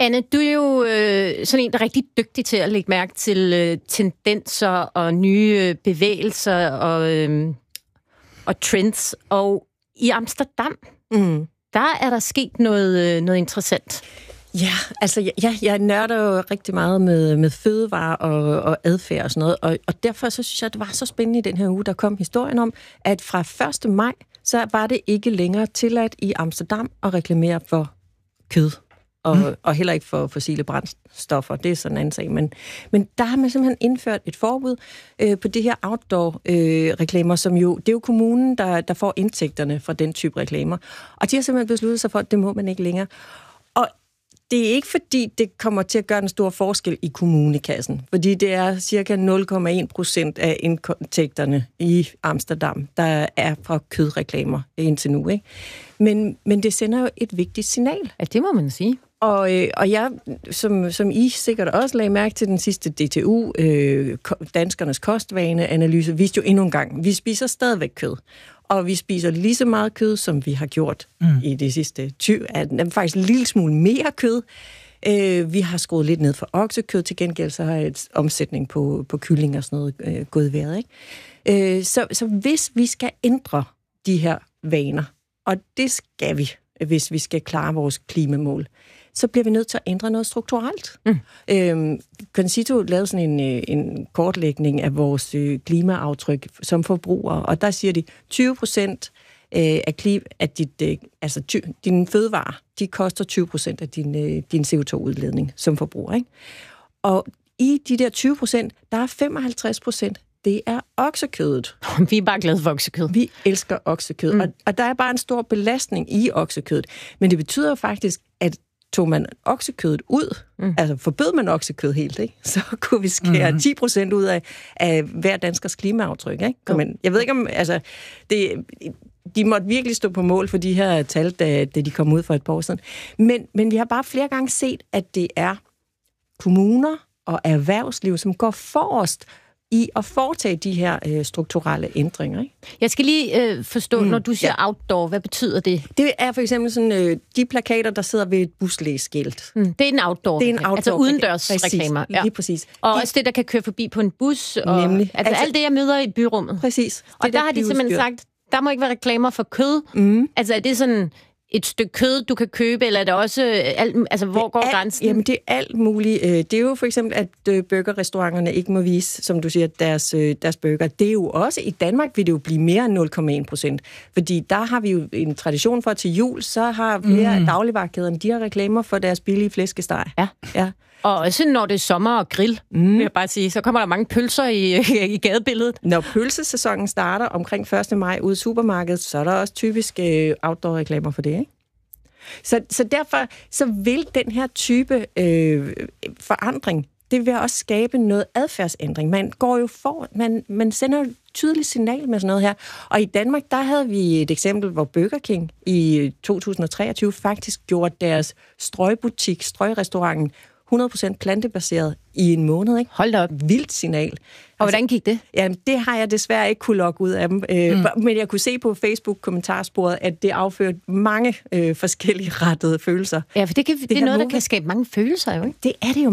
Anne, du er jo sådan en, der er rigtig dygtig til at lægge mærke til tendenser og nye bevægelser og trends. Og i Amsterdam, der er der sket noget interessant. Ja, altså jeg nørder jo rigtig meget med fødevarer og adfærd og sådan noget, og derfor så synes jeg, at det var så spændende i den her uge, der kom historien om, at fra 1. maj, så var det ikke længere tilladt i Amsterdam at reklamere for kød. Og heller ikke for fossile brændstoffer, det er sådan en anden sag. Men der har man simpelthen indført et forbud på det her outdoor-reklamer, som jo, det er jo kommunen, der får indtægterne fra den type reklamer. Og de har simpelthen besluttet sig for, at det må man ikke længere. Og det er ikke fordi, det kommer til at gøre en stor forskel i kommunekassen, fordi det er cirka 0,1% af indtægterne i Amsterdam, der er fra kødreklamer indtil nu, ikke? Men det sender jo et vigtigt signal. Ja, det må man sige. Og jeg, som I sikkert også lagde mærke til den sidste DTU, danskernes kostvaneanalyse, viste jo endnu en gang, vi spiser stadigvæk kød. Og vi spiser lige så meget kød, som vi har gjort i de sidste 20 år. Faktisk en lille smule mere kød. Vi har skruet lidt ned for oksekød. Til gengæld så har et omsætning på kylling og sådan noget gået i vejret, ikke? Så hvis vi skal ændre de her vaner, og det skal vi, hvis vi skal klare vores klimamål, så bliver vi nødt til at ændre noget strukturelt. Concito lavede sådan en kortlægning af vores klimaaftryk som forbrugere, og der siger de, 20% af dine fødevarer, de koster 20% af din CO2-udledning som forbruger, ikke? Og i de der 20%, der er 55%, det er oksekødet. Vi er bare glade for oksekød. Vi elsker oksekød, og der er bare en stor belastning i oksekødet. Men det betyder jo faktisk, at tog man oksekødet ud, altså forbød man oksekød helt, ikke? Så kunne vi skære 10% ud af hver danskers klimaaftryk, ikke? Jeg ved ikke om, altså, de måtte virkelig stå på mål for de her tal, da de kom ud for et par år siden. Men vi har bare flere gange set, at det er kommuner og erhvervsliv, som går forrest i at foretage de her strukturelle ændringer, ikke? Jeg skal lige forstå, når du siger outdoor, hvad betyder det? Det er for eksempel sådan de plakater, der sidder ved et buslæsskilt. Det er en outdoor. Det er en outdoor. Altså udendørs reklamer. Ja. Lige præcis. Og også det, der kan køre forbi på en bus. Og, nemlig. Altså alt det, jeg møder i byrummet. Præcis. Og der har de simpelthen sagt, der må ikke være reklamer for kød. Altså er det sådan et stykke kød, du kan købe, eller er det også hvor går grænsen? Jamen, det er alt muligt. Det er jo for eksempel, at burgerrestauranterne ikke må vise, som du siger, deres burger. Det er jo også, i Danmark vil det jo blive mere end 0,1%. Fordi der har vi jo en tradition for, til jul, så har flere af dagligvarekæderne, de har reklamer for deres billige flæskesteg. Ja. Og også når det er sommer og grill, vil jeg bare sige, så kommer der mange pølser i gadebilledet. Når pølsesæsonen starter omkring 1. maj ude i supermarkedet, så er der også typisk outdoor-reklamer for det, ikke? Så derfor så vil den her type forandring, det vil også skabe noget adfærdsændring. Man går jo man sender jo et tydeligt signal med sådan noget her. Og i Danmark, der havde vi et eksempel, hvor Burger King i 2023 faktisk gjorde deres strøgrestauranten 100% plantebaseret i en måned, ikke? Hold da op. Vildt signal. Og hvordan gik det? Jamen, det har jeg desværre ikke kunne logge ud af dem. Men jeg kunne se på Facebook-kommentarsporet, at det afførte mange forskellige rettede følelser. Ja, for det er noget, der kan skabe mange følelser, jo, ikke? Det er det jo.